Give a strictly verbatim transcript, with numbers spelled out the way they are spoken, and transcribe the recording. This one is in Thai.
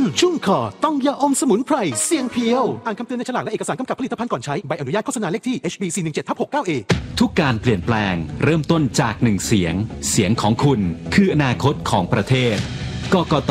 ชุ่มคอต้องยาอมสมุนไพรเสียงเพียวอ่านคำเตือนในฉลากและเอกสารกำกับผลิตภัณฑ์ก่อนใช้ใบอนุญาตโฆษณาเลขที่ เอช บี สี่ หนึ่ง เจ็ด หก เก้า เอทุกการเปลี่ยนแปลงเริ่มต้นจากหนึ่งเสียงเสียงของคุณคืออนาคตของประเทศกกต